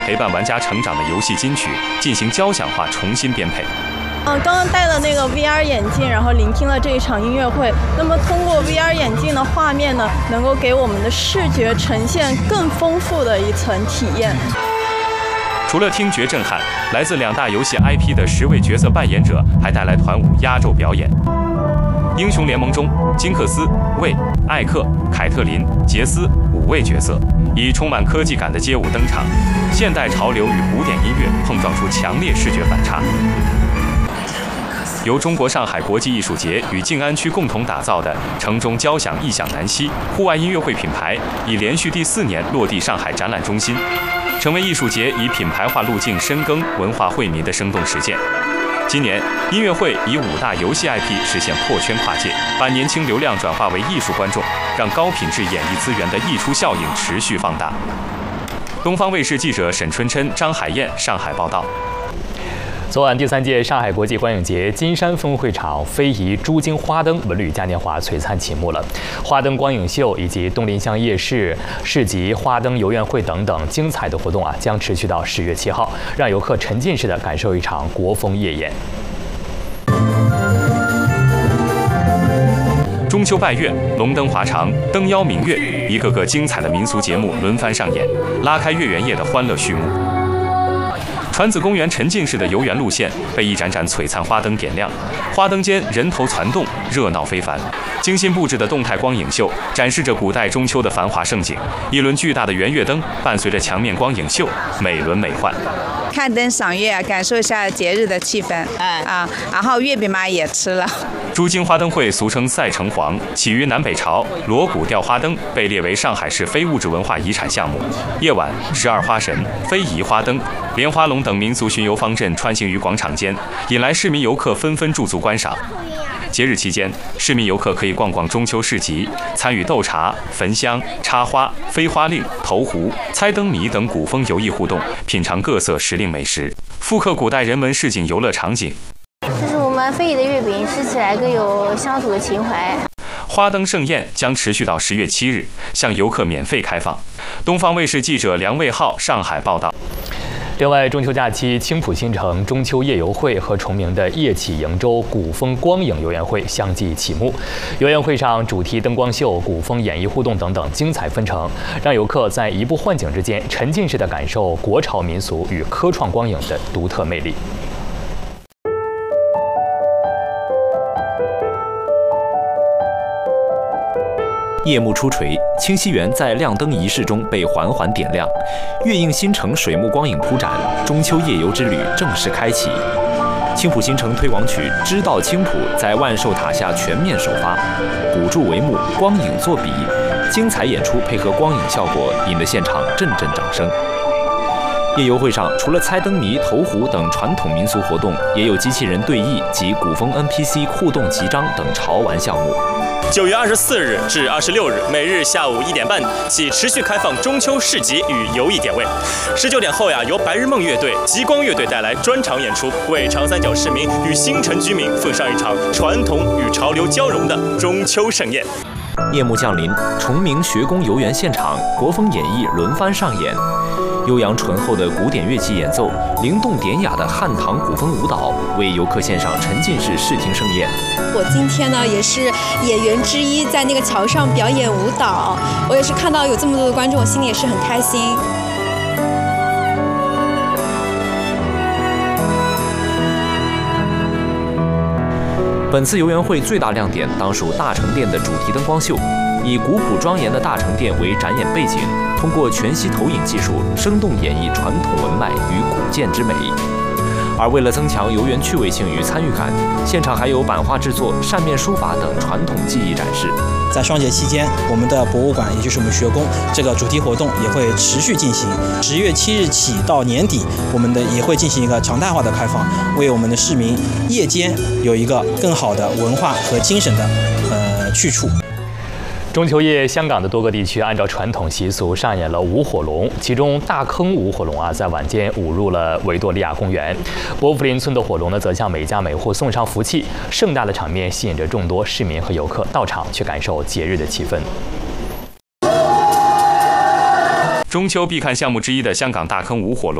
陪伴玩家成长的游戏金曲进行交响化重新编配。 刚刚戴了那个 VR 眼镜，然后聆听了这一场音乐会。那么通过 VR 眼镜的画面呢，能够给我们的视觉呈现更丰富的一层体验。 除了听觉震撼，来自2大游戏 IP 的10位角色扮演者还带来团舞压轴表演。英雄联盟中，金克斯、魏、艾克、凯特琳、杰斯5位角色以充满科技感的街舞登场，现代潮流与古典音乐碰撞出强烈视觉反差。由中国上海国际艺术节与静安区共同打造的城中交响异响南溪户外音乐会品牌，已连续第4年落地上海展览中心，成为艺术节以品牌化路径深耕文化惠民的生动实践。今年音乐会以5大游戏 IP 实现破圈跨界，把年轻流量转化为艺术观众，让高品质演艺资源的溢出效应持续放大。东方卫视记者沈春琛、张海燕上海报道。 昨晚第3届上海国际观影节金山分会场非遗朱经花灯文旅嘉年华璀璨启幕了，花灯光影秀以及东林乡夜市市集、花灯游园会等等精彩的活动将持续到10月7号，让游客沉浸式的感受一场国风夜宴。 中秋拜月，龙灯华长，灯妖明月，一个个精彩的民俗节目轮番上演，拉开月圆夜的欢乐序幕。船子公园沉浸式的游园路线被一盏盏璀璨花灯点亮，花灯间人头攒动，热闹非凡。精心布置的动态光影秀展示着古代中秋的繁华盛景，一轮巨大的圆月灯伴随着墙面光影秀，美轮美奂。 看灯赏月，感受一下节日的气氛然后月饼嘛也吃了。 朱经花灯会俗称赛城隍，起于南北朝，锣鼓吊花灯被列为上海市非物质文化遗产项目。夜晚，12花神、非遗花灯、莲花龙等民俗巡游方阵穿行于广场间，引来市民游客纷纷驻足观赏。节日期间，市民游客可以逛逛中秋市集，参与斗茶、焚香、插花、飞花令、投壶、猜灯谜等古风游艺互动，品尝各色时令美食，复刻古代人文市井游乐场景。 这是我们非遗的月饼，吃起来更有乡土的情怀。 花灯盛宴将持续到10月7日，向游客免费开放。东方卫视记者梁卫浩上海报道。 另外，中秋假期，青浦新城中秋夜游会和重名的夜启瀛洲古风光影游园会相继启幕。游园会上，主题灯光秀、古风演绎互动等等精彩纷呈，让游客在移步换景之间，沉浸式的感受国潮民俗与科创光影的独特魅力。 夜幕初垂，清溪园在亮灯仪式中被缓缓点亮，月映新城水幕光影铺展，中秋夜游之旅正式开启。青浦新城推广曲《知道青浦》在万寿塔下全面首发，古柱帷幕，光影作笔，精彩演出配合光影效果，引得现场阵阵掌声。夜游会上，除了猜灯谜、投壶等传统民俗活动，也有机器人对弈及古风 NPC 互动集章等潮玩项目。 9月24日至26日，每日下午1点半起持续开放中秋市集与游艺点位。19点后由白日梦乐队、极光乐队带来专场演出，为长三角市民与新城居民奉上一场传统与潮流交融的中秋盛宴。 夜幕降临，崇明学宫游园现场，国风演绎轮番上演。悠扬醇厚的古典乐器演奏，灵动典雅的汉唐古风舞蹈，为游客献上沉浸式视听盛宴。 我今天呢也是演员之一，在那个桥上表演舞蹈，我也是看到有这么多的观众，我心里也是很开心。 本次游园会最大亮点当属大成殿的主题灯光秀，以古朴庄严的大成殿为展演背景，通过全息投影技术，生动演绎传统文脉与古建之美。而为了增强游园趣味性与参与感，现场还有版画制作、扇面书法等传统技艺展示。 在双节期间，我们的博物馆，也就是我们学宫这个主题活动也会持续进行。10月7日起到年底，我们也会进行一个常态化的开放，为我们的市民夜间有一个更好的文化和精神的去处。 中秋夜，香港的多个地区按照传统习俗上演了舞火龙，其中大坑舞火龙在晚间舞入了维多利亚公园。伯福林村的火龙则向每家每户送上福气，盛大的场面吸引着众多市民和游客到场去感受节日的气氛。 中秋必看项目之一的香港大坑舞火龙